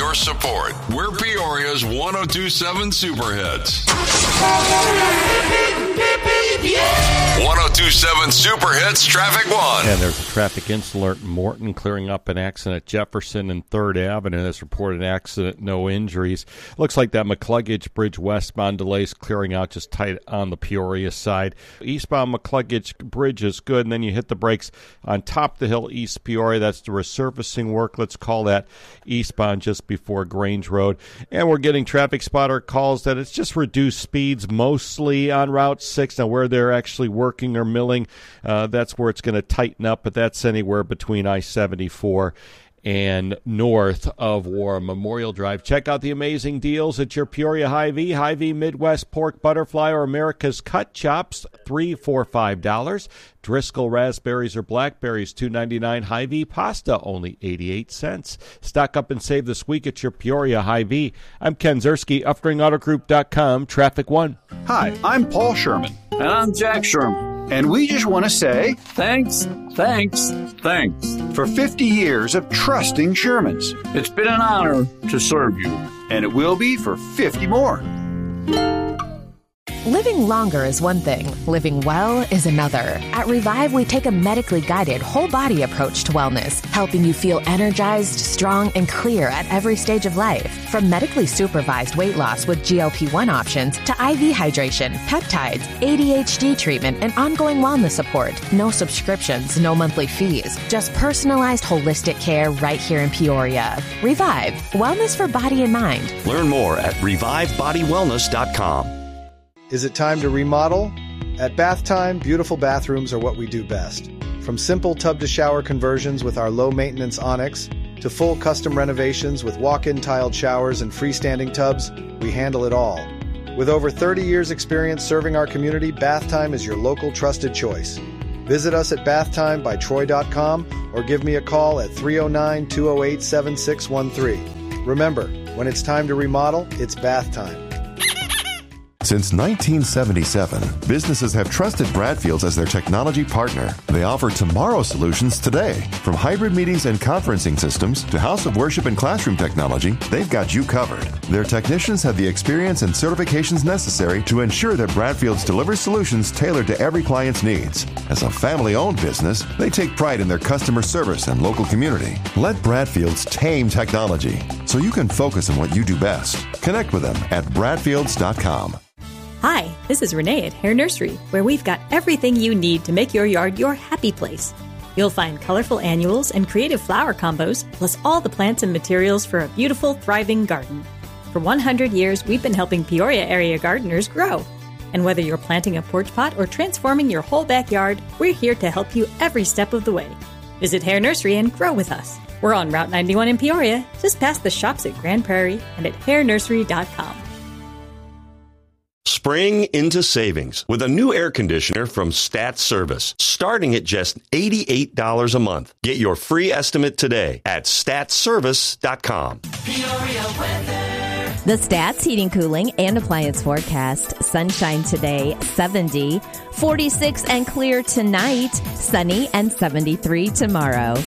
your support. We're Peoria's 102.7 Super Hits. 102.7 Super Hits Traffic 1. And there's a traffic incident alert in Morton, clearing up an accident at Jefferson and 3rd Avenue. There's reported accident, no injuries. Looks like that McCluggage Bridge westbound delays clearing out just tight on the Peoria side. Eastbound McCluggage Bridge is good, and then you hit the brakes on top of the hill, East Peoria. That's the resurfacing work. Let's call that eastbound just before Grange Road. And we're getting traffic spotter calls that it's just reduced speeds mostly on Route 6. Now, where they're actually working or milling, that's where it's going to tighten up, but that's anywhere between I-74 and north of War Memorial Drive. Check out the amazing deals at your Peoria Hy-Vee, Hy-Vee Midwest Pork Butterfly or America's Cut Chops, $3 for $5. Driscoll raspberries or blackberries, $2.99. Hy-Vee pasta, only 88 cents. Stock up and save this week at your Peoria Hy-Vee. I'm Ken Zerski, UpringAutoGroup.com, Traffic 1. Hi, I'm Paul Sherman. And I'm Jack Sherman. And we just want to say thanks for 50 years of trusting Shermans. It's been an honor to serve you. And it will be for 50 more. Living longer is one thing. Living well is another. At Revive, we take a medically guided whole-body approach to wellness, helping you feel energized, strong, and clear at every stage of life. From medically supervised weight loss with GLP-1 options to IV hydration, peptides, ADHD treatment, and ongoing wellness support. No subscriptions, no monthly fees. Just personalized holistic care right here in Peoria. Revive. Wellness for body and mind. Learn more at revivebodywellness.com. Is it time to remodel? At Bath Time, beautiful bathrooms are what we do best. From simple tub-to-shower conversions with our low-maintenance Onyx, to full custom renovations with walk-in tiled showers and freestanding tubs, we handle it all. With over 30 years' experience serving our community, Bath Time is your local trusted choice. Visit us at bathtimebytroy.com or give me a call at 309-208-7613. Remember, when it's time to remodel, it's Bath Time. Since 1977, businesses have trusted Bradfield's as their technology partner. They offer tomorrow solutions today. From hybrid meetings and conferencing systems to house of worship and classroom technology, they've got you covered. Their technicians have the experience and certifications necessary to ensure that Bradfield's delivers solutions tailored to every client's needs. As a family-owned business, they take pride in their customer service and local community. Let Bradfield's tame technology so you can focus on what you do best. Connect with them at bradfields.com. Hi, this is Renee at Hair Nursery, where we've got everything you need to make your yard your happy place. You'll find colorful annuals and creative flower combos, plus all the plants and materials for a beautiful, thriving garden. For 100 years, we've been helping Peoria area gardeners grow. And whether you're planting a porch pot or transforming your whole backyard, we're here to help you every step of the way. Visit Hair Nursery and grow with us. We're on Route 91 in Peoria, just past the shops at Grand Prairie, and at hairnursery.com. Spring into savings with a new air conditioner from Stat Service, starting at just $88 a month. Get your free estimate today at statservice.com. Peoria weather. The Stats Heating, Cooling, and Appliance forecast. Sunshine today, 70. 46 and clear tonight. Sunny and 73 tomorrow.